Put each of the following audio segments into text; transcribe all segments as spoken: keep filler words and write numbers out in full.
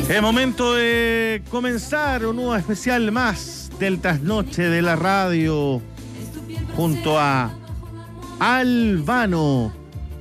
Es momento de comenzar un nuevo especial más del Trasnoche de la Radio junto a Albano,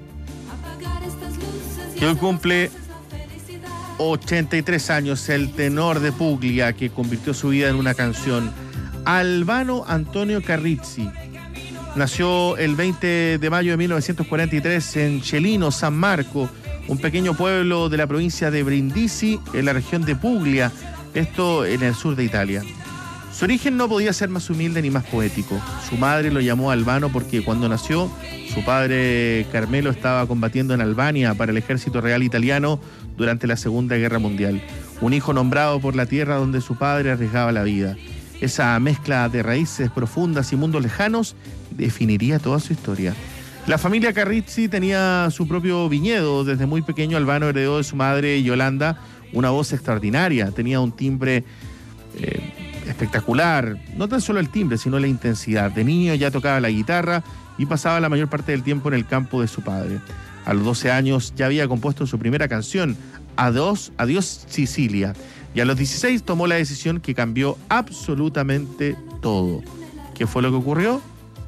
que hoy cumple ochenta y tres años, el tenor de Puglia que convirtió su vida en una canción. Albano Antonio Carrizzi nació el veinte de mayo de mil novecientos cuarenta y tres en Celino, San Marco, un pequeño pueblo de la provincia de Brindisi, en la región de Puglia, esto en el sur de Italia. Su origen no podía ser más humilde ni más poético. Su madre lo llamó Albano porque cuando nació, su padre Carmelo estaba combatiendo en Albania para el ejército real italiano durante la Segunda Guerra Mundial. Un hijo nombrado por la tierra donde su padre arriesgaba la vida. Esa mezcla de raíces profundas y mundos lejanos definiría toda su historia. La familia Carrizzi tenía su propio viñedo. Desde muy pequeño Albano heredó de su madre Yolanda una voz extraordinaria. Tenía un timbre eh, espectacular. No tan solo el timbre, sino la intensidad. De niño ya tocaba la guitarra y pasaba la mayor parte del tiempo en el campo de su padre. A los doce años ya había compuesto su primera canción, Adiós, Adiós Sicilia. Y a los dieciséis tomó la decisión que cambió absolutamente todo. ¿Qué fue lo que ocurrió?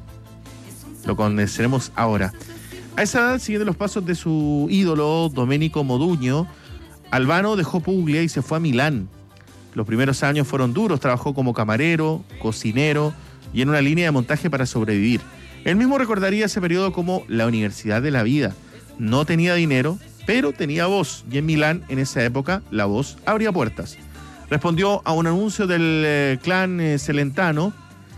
Lo conoceremos ahora. A esa edad, siguiendo los pasos de su ídolo, Domenico Modugno, Albano dejó Puglia y se fue a Milán. Los primeros años fueron duros, trabajó como camarero, cocinero y en una línea de montaje para sobrevivir. Él mismo recordaría ese periodo como la universidad de la vida. No tenía dinero, pero tenía voz, y en Milán, en esa época, la voz abría puertas. Respondió a un anuncio del eh, clan eh, Celentano,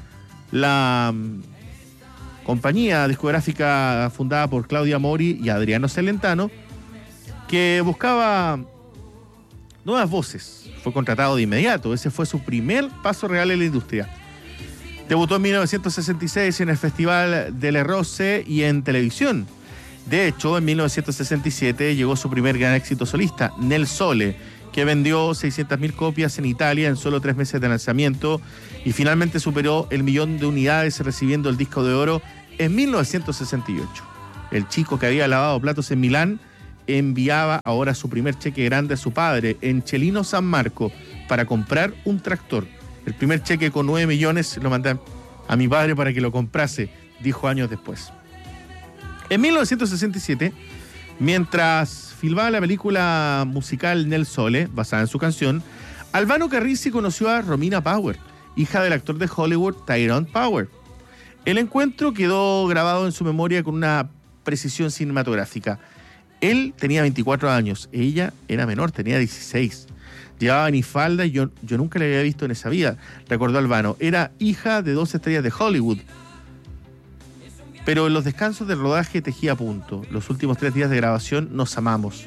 la compañía discográfica fundada por Claudia Mori y Adriano Celentano, que buscaba nuevas voces. Fue contratado de inmediato. Ese fue su primer paso real en la industria. Debutó en mil novecientos sesenta y seis en el Festival del Rosse y en televisión. De hecho, en mil novecientos sesenta y siete llegó su primer gran éxito solista, Nel Sole, que vendió seiscientas mil copias en Italia en solo tres meses de lanzamiento y finalmente superó el millón de unidades recibiendo el disco de oro en mil novecientos sesenta y ocho. El chico que había lavado platos en Milán enviaba ahora su primer cheque grande a su padre en Celino, San Marco, para comprar un tractor. El primer cheque con nueve millones lo mandé a mi padre para que lo comprase, dijo años después. En mil novecientos sesenta y siete, mientras filmaba la película musical Nel Sole, basada en su canción, Albano Carrizzi conoció a Romina Power, hija del actor de Hollywood Tyrone Power. El encuentro quedó grabado en su memoria con una precisión cinematográfica. Él tenía veinticuatro años, ella era menor, tenía dieciséis. Llevaba minifalda y yo, yo nunca la había visto en esa vida, recordó Albano. Era hija de dos estrellas de Hollywood. Pero en los descansos del rodaje tejía a punto. Los últimos tres días de grabación nos amamos.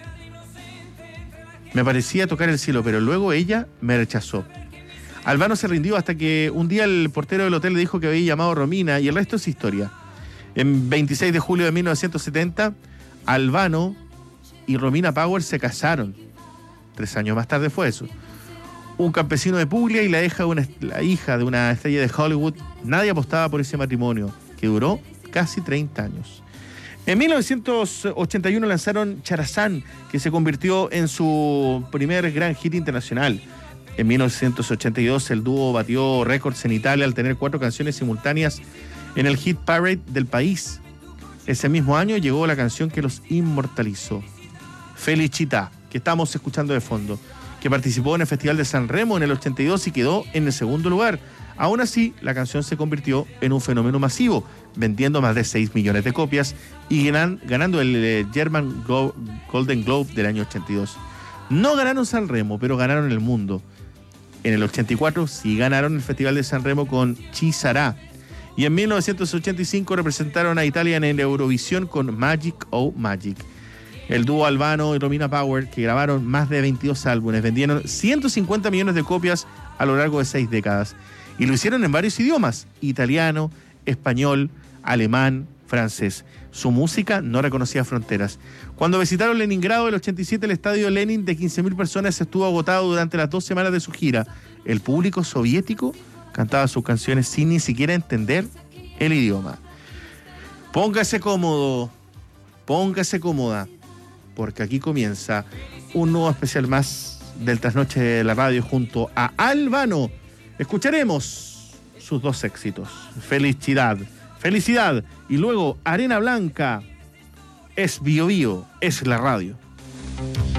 Me parecía tocar el cielo, pero luego ella me rechazó. Albano se rindió hasta que un día el portero del hotel le dijo que había llamado a Romina y el resto es historia. En veintiséis de julio de mil novecientos setenta, Albano y Romina Power se casaron. Tres años más tarde fue eso. Un campesino de Puglia y la hija de una, la hija de una estrella de Hollywood. Nadie apostaba por ese matrimonio, que duró casi treinta años. En mil novecientos ochenta y uno lanzaron Charazán, que se convirtió en su primer gran hit internacional. En mil novecientos ochenta y dos el dúo batió récords en Italia al tener cuatro canciones simultáneas en el hit parade del país. Ese mismo año llegó la canción que los inmortalizó, Felicità, que estamos escuchando de fondo, que participó en el Festival de San Remo en el ochenta y dos y quedó en el segundo lugar. Aún así, la canción se convirtió en un fenómeno masivo, vendiendo más de seis millones de copias y ganan, ganando el eh, German Glo- Golden Globe del año ochenta y dos. No ganaron San Remo, pero ganaron el mundo. En el ochenta y cuatro sí ganaron el Festival de San Remo con Ci sarà. Y en mil novecientos ochenta y cinco representaron a Italia en el Eurovisión con Magic Oh Magic. El dúo Albano y Romina Power, que grabaron más de veintidós álbumes, vendieron ciento cincuenta millones de copias a lo largo de seis décadas. Y lo hicieron en varios idiomas: italiano, español, alemán, francés. Su música no reconocía fronteras. Cuando visitaron Leningrado el ochenta y siete, el estadio Lenin de quince mil personas estuvo agotado durante las dos semanas de su gira. El público soviético cantaba sus canciones sin ni siquiera entender el idioma. Póngase cómodo, póngase cómoda, porque aquí comienza un nuevo especial más del Trasnoche de la Radio junto a Albano. Escucharemos sus dos éxitos, Felicidad, Felicidad, y luego Arena Blanca, es Bio Bio, es la radio.